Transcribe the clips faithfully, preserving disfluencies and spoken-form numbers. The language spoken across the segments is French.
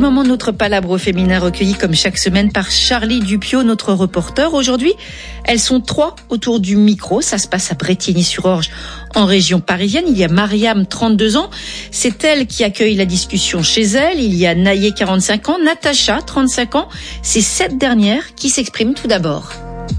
moment, notre palabre féminin recueilli comme chaque semaine par Charlie Dupiot, notre reporter. Aujourd'hui, elles sont trois autour du micro. Ça se passe à Brétigny-sur-Orge, en région parisienne. Il y a Mariam, trente-deux ans. C'est elle qui accueille la discussion chez elle. Il y a Naïe, quarante-cinq ans. Natacha, trente-cinq ans. C'est cette dernière qui s'exprime tout d'abord.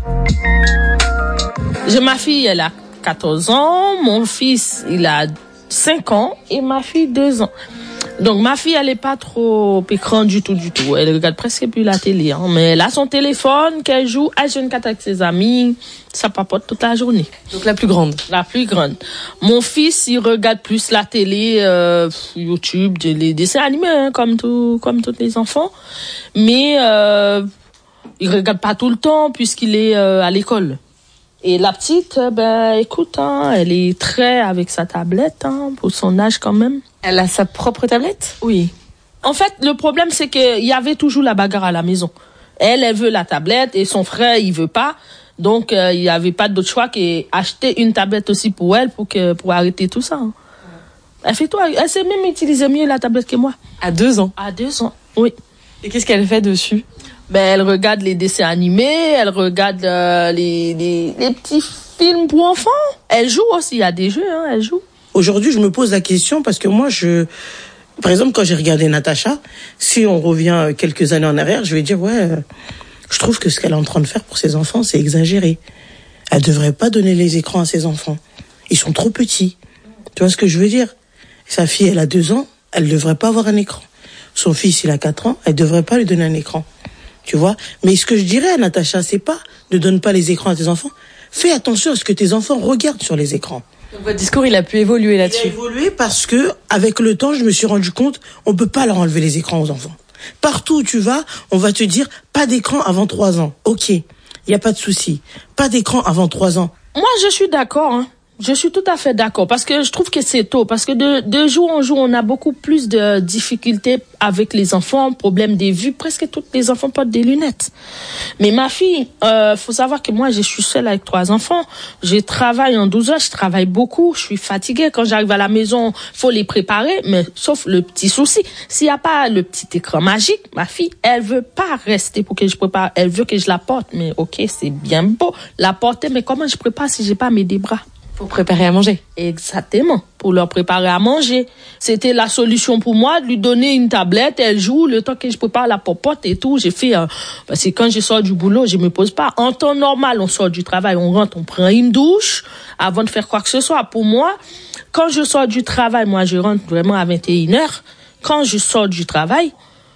J'ai ma fille, elle a quatorze ans. Mon fils, il a cinq ans. Et ma fille, deux ans. Donc ma fille, elle est pas trop écran du tout, du tout. Elle regarde presque plus la télé, hein. Mais elle a son téléphone qu'elle joue H vingt-quatre avec ses amis. Ça papote toute la journée. Donc la plus grande. La plus grande. Mon fils, il regarde plus la télé, euh, YouTube, les dessins animés, hein, comme tout, comme tous les enfants. Mais euh, il regarde pas tout le temps puisqu'il est euh, à l'école. Et la petite, ben écoute, hein, elle est très avec sa tablette, hein, pour son âge quand même. Elle a sa propre tablette ? Oui. En fait, le problème, c'est qu'il y avait toujours la bagarre à la maison. Elle, elle veut la tablette et son frère, il veut pas. Donc, euh, il y avait pas d'autre choix qu'acheter une tablette aussi pour elle pour que pour arrêter tout ça. Hein. Elle fait toi, elle sait même utiliser mieux la tablette que moi. À deux ans ? À deux ans, oui. Et qu'est-ce qu'elle fait dessus ? Ben, elle regarde les dessins animés, elle regarde euh, les, les, les petits films pour enfants. Elle joue aussi à des jeux, hein, elle joue. Aujourd'hui, je me pose la question parce que moi, je, par exemple, quand j'ai regardé Natacha, si on revient quelques années en arrière, je vais dire, ouais, je trouve que ce qu'elle est en train de faire pour ses enfants, c'est exagéré. Elle devrait pas donner les écrans à ses enfants. Ils sont trop petits. Tu vois ce que je veux dire? Sa fille, elle a deux ans, elle devrait pas avoir un écran. Son fils, il a quatre ans, elle devrait pas lui donner un écran. Tu vois? Mais ce que je dirais à Natacha, c'est pas ne donne pas les écrans à tes enfants. Fais attention à ce que tes enfants regardent sur les écrans. Donc votre discours, il a pu évoluer là-dessus. Il a évolué parce que, avec le temps, je me suis rendu compte, on peut pas leur enlever les écrans aux enfants. Partout où tu vas, on va te dire, pas d'écran avant trois ans. Ok. Il y a pas de souci. Pas d'écran avant trois ans. Moi, je suis d'accord, hein. Je suis tout à fait d'accord parce que je trouve que c'est tôt parce que de, de jour en jour, on a beaucoup plus de difficultés avec les enfants, problème des vues. Presque tous les enfants portent des lunettes. Mais ma fille, euh, faut savoir que moi, je suis seule avec trois enfants. Je travaille en douze heures, je travaille beaucoup, je suis fatiguée. Quand j'arrive à la maison, faut les préparer, mais sauf le petit souci. S'il y a pas le petit écran magique, ma fille, elle veut pas rester pour que je prépare. Elle veut que je la porte. Mais ok, c'est bien beau, la porter, mais comment je prépare si j'ai pas mes deux bras? Pour préparer à manger. Exactement, pour leur préparer à manger. C'était la solution pour moi, de lui donner une tablette, elle joue, le temps que je prépare la popote et tout. J'ai fait, euh, parce que quand je sors du boulot, je me pose pas. En temps normal, on sort du travail, on rentre, on prend une douche avant de faire quoi que ce soit. Pour moi, quand je sors du travail, moi je rentre vraiment à vingt et une heures. Quand je sors du travail,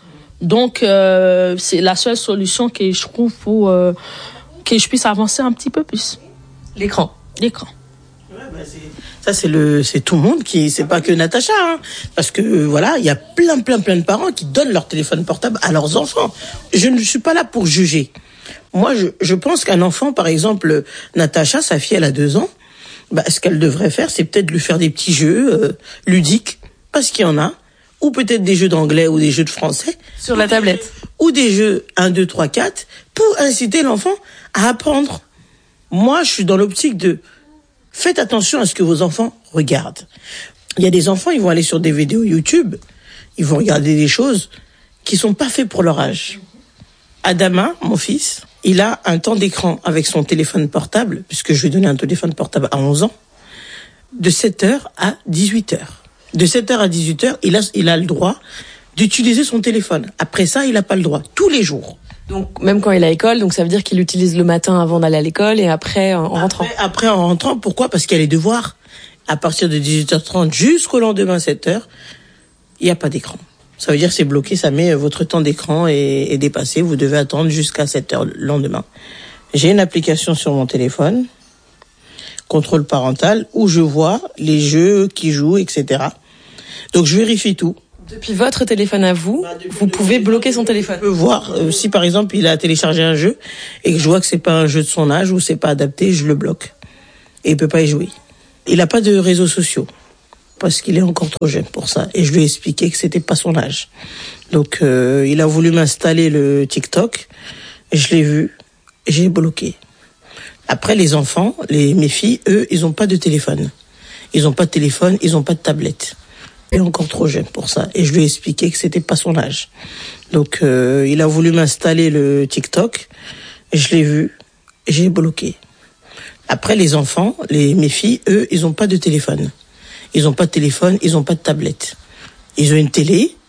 donc euh, c'est la seule solution que je trouve pour euh, que je puisse avancer un petit peu plus. L'écran. L'écran. Ça, c'est le, c'est tout le monde qui, c'est pas que Natacha, hein. Parce que, euh, voilà, il y a plein, plein, plein de parents qui donnent leur téléphone portable à leurs enfants. Je ne suis pas là pour juger. Moi, je, je pense qu'un enfant, par exemple, Natacha, sa fille, elle a deux ans, bah, ce qu'elle devrait faire, c'est peut-être lui faire des petits jeux, euh, ludiques, parce qu'il y en a, ou peut-être des jeux d'anglais ou des jeux de français. Sur la tablette. Ou des jeux un, deux, trois, quatre, pour inciter l'enfant à apprendre. Moi, je suis dans l'optique de, faites attention à ce que vos enfants regardent. Il y a des enfants, ils vont aller sur des vidéos YouTube, ils vont regarder des choses qui sont pas faites pour leur âge. Adama, mon fils, il a un temps d'écran avec son téléphone portable, puisque je lui ai donné un téléphone portable à onze ans, de sept heures à dix-huit heures. De sept heures à dix-huit heures, il a, il a le droit d'utiliser son téléphone. Après ça, il n'a pas le droit, tous les jours. Donc, même quand il est à l'école, donc ça veut dire qu'il l'utilise le matin avant d'aller à l'école et après en rentrant. Après, après en rentrant, pourquoi? Parce qu'il y a les devoirs. À partir de dix-huit heures trente jusqu'au lendemain sept heures, il n'y a pas d'écran. Ça veut dire que c'est bloqué, ça met votre temps d'écran est, est dépassé, vous devez attendre jusqu'à sept heures le lendemain. J'ai une application sur mon téléphone, contrôle parental, où je vois les jeux qui jouent, et cetera. Donc je vérifie tout. Depuis votre téléphone à vous, bah, vous pouvez bloquer son téléphone. Je peux voir euh, si par exemple il a téléchargé un jeu et que je vois que c'est pas un jeu de son âge ou c'est pas adapté, je le bloque. Et il peut pas y jouer. Il a pas de réseaux sociaux parce qu'il est encore trop jeune pour ça. Et je lui ai expliqué que c'était pas son âge. Donc euh, il a voulu m'installer le TikTok. Et je l'ai vu et j'ai bloqué. Après les enfants, les mes filles, eux, ils ont pas de téléphone. Ils ont pas de téléphone, ils ont pas de tablette. Il est encore trop jeune pour ça. Et je lui ai expliqué que c'était pas son âge. Donc, euh, il a voulu m'installer le TikTok. Et je l'ai vu. Et j'ai bloqué. Après, les enfants, les, mes filles, eux, ils ont pas de téléphone. Ils ont pas de téléphone, ils ont pas de tablette. Ils ont une télé,